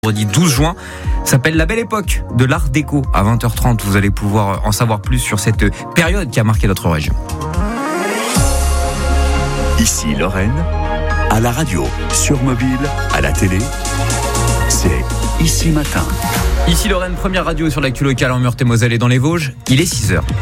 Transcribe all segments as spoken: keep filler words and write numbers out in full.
Vendredi douze juin, s'appelle La Belle Époque de l'Art Déco. À vingt heures trente, vous allez pouvoir en savoir plus sur cette période qui a marqué notre région. Ici Lorraine, à la radio, sur mobile, à la télé, c'est Ici Matin. Ici Lorraine, première radio sur l'actu locale en Meurthe-et-Moselle et dans les Vosges. Il est six heures.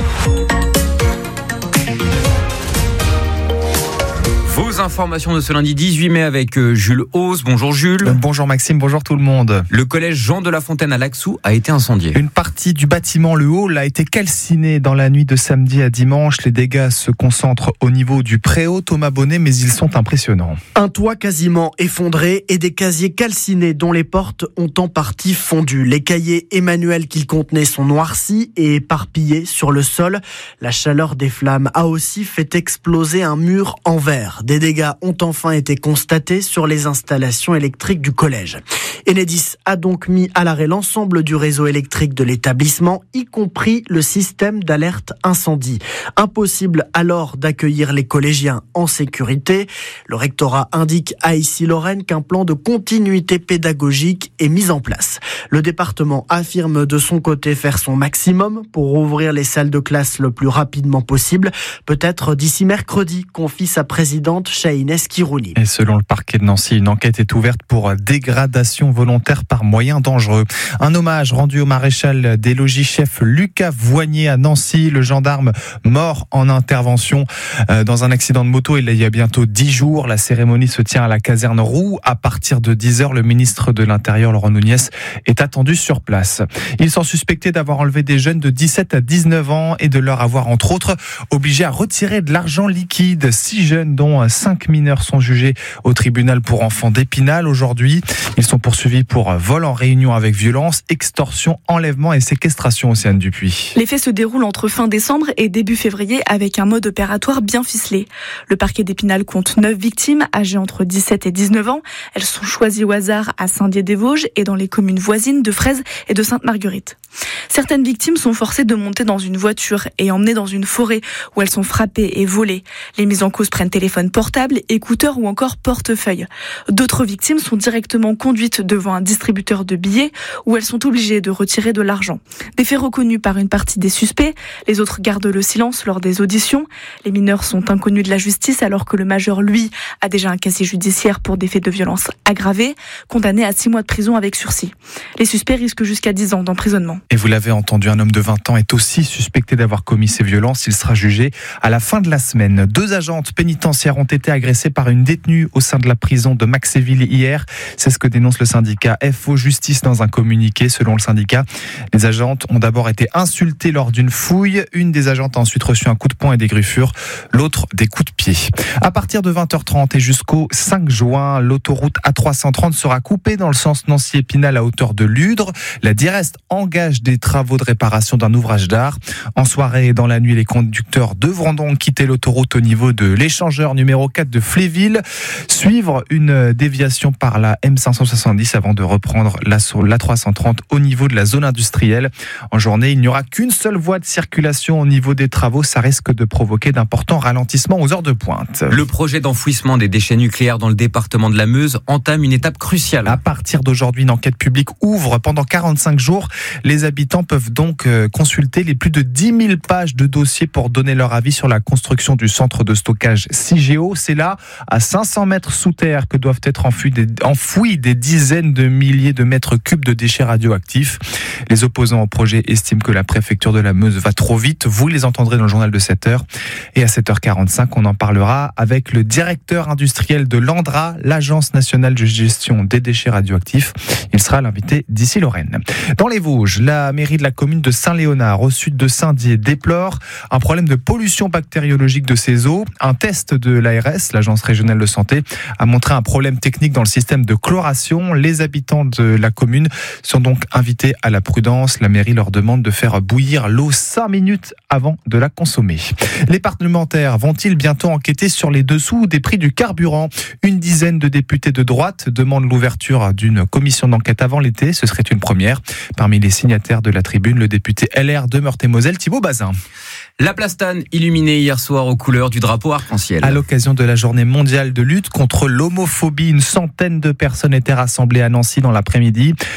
Vos informations de ce lundi dix-huit mai avec Jules Hauss. Bonjour Jules. Bonjour Maxime, bonjour tout le monde. Le collège Jean de La Fontaine à Laxou a été incendié. Une partie du bâtiment, le hall, a été calcinée dans la nuit de samedi à dimanche. Les dégâts se concentrent au niveau du préau Thomas Bonnet, mais ils sont impressionnants. Un toit quasiment effondré et des casiers calcinés dont les portes ont en partie fondu. Les cahiers et manuels qu'ils contenaient sont noircis et éparpillés sur le sol. La chaleur des flammes a aussi fait exploser un mur en verre. Des dégâts ont enfin été constatés sur les installations électriques du collège. Enedis a donc mis à l'arrêt l'ensemble du réseau électrique de l'établissement, y compris le système d'alerte incendie. Impossible alors d'accueillir les collégiens en sécurité. Le rectorat indique à Ici Lorraine qu'un plan de continuité pédagogique est mis en place. Le département affirme de son côté faire son maximum pour rouvrir les salles de classe le plus rapidement possible, peut-être d'ici mercredi, confie sa présidente Shahinez Kirouni. Et selon le parquet de Nancy, une enquête est ouverte pour dégradation volontaire par moyens dangereux. Un hommage rendu au maréchal des logis chef Lucas Voignier à Nancy, le gendarme mort en intervention dans un accident de moto il y a bientôt dix jours. La cérémonie se tient à la caserne Roux. À partir de dix heures, le ministre de l'Intérieur, Laurent Nunez, est attendu sur place. Ils sont suspectés d'avoir enlevé des jeunes de dix-sept à dix-neuf ans et de leur avoir, entre autres, obligé à retirer de l'argent liquide. Six jeunes, dont cinq mineurs, sont jugés au tribunal pour enfants d'Épinal aujourd'hui. Ils sont poursuivis pour vol en réunion avec violence, extorsion, enlèvement et séquestration. Océane Dupuis. Les faits se déroulent entre fin décembre et début février avec un mode opératoire bien ficelé. Le parquet d'Épinal compte neuf victimes âgées entre dix-sept et dix-neuf ans. Elles sont choisies au hasard à Saint-Dié-des-Vosges et dans les communes voisines de Fraise et de Sainte-Marguerite. Certaines victimes sont forcées de monter dans une voiture et emmenées dans une forêt où elles sont frappées et volées. Les mises en cause prennent téléphone portable, écouteurs ou encore portefeuille. D'autres victimes sont directement conduites devant un distributeur de billets où elles sont obligées de retirer de l'argent. Des faits reconnus par une partie des suspects, les autres gardent le silence lors des auditions. Les mineurs sont inconnus de la justice alors que le majeur, lui, a déjà un casier judiciaire pour des faits de violence aggravés, condamné à six mois de prison avec sursis. Les suspects risquent jusqu'à dix ans d'emprisonnement. Et vous l'avez entendu, un homme de vingt ans est aussi suspecté d'avoir commis ces violences. Il sera jugé à la fin de la semaine. Deux agentes pénitentiaires ont été agressées par une détenue au sein de la prison de Maxéville hier. C'est ce que dénonce le syndicat F O Justice dans un communiqué. Selon le syndicat, les agentes ont d'abord été insultées lors d'une fouille. Une des agentes a ensuite reçu un coup de poing et des griffures. L'autre, des coups de pied. À partir de vingt heures trente et jusqu'au cinq juin, l'autoroute A trois cent trente sera coupée dans le sens Nancy-Épinal à hauteur de Ludre. La Direst engage des travaux de réparation d'un ouvrage d'art. En soirée et dans la nuit, les conducteurs devront donc quitter l'autoroute au niveau de l'échangeur numéro quatre de Fléville, suivre une déviation par la M cinq cent soixante-dix avant de reprendre la sur l'A trois cent trente au niveau de la zone industrielle. En journée, il n'y aura qu'une seule voie de circulation au niveau des travaux. Ça risque de provoquer d'importants ralentissements aux heures de pointe. Le projet d'enfouissement des déchets nucléaires dans le département de la Meuse entame une étape cruciale. À partir d'aujourd'hui, une enquête publique ouvre pendant quarante-cinq jours. Les habitants peuvent donc consulter les plus de dix mille pages de dossiers pour donner leur avis sur la construction du centre de stockage Cigéo. C'est là, à cinq cents mètres sous terre, que doivent être enfouis des, enfouis des dizaines de milliers de mètres cubes de déchets radioactifs. Les opposants au projet estiment que la préfecture de la Meuse va trop vite. Vous les entendrez dans le journal de sept heures. Et à sept heures quarante-cinq, on en parlera avec le directeur industriel de l'ANDRA, l'Agence nationale de gestion des déchets radioactifs. Il sera l'invité d'Ici Lorraine. Dans les Vosges, la mairie de la commune de Saint-Léonard, au sud de Saint-Dié, déplore un problème de pollution bactériologique de ses eaux. Un test de l'A R S, l'Agence régionale de santé, a montré un problème technique dans le système de chloration. Les habitants de la commune sont donc invités à la prudence. La mairie leur demande de faire bouillir l'eau cinq minutes avant de la consommer. Les parlementaires vont-ils bientôt enquêter sur les dessous des prix du carburant ? Une dizaine de députés de droite demandent l'ouverture d'une commission d'enquête avant l'été. Ce serait une première. Parmi les signataires de la tribune, le député L R de Meurthe-et-Moselle, Thibault Bazin. La Plastane, illuminée hier soir aux couleurs du drapeau arc-en-ciel. À l'occasion de la journée mondiale de lutte contre l'homophobie, une centaine de personnes étaient rassemblées à Nancy dans l'après-midi.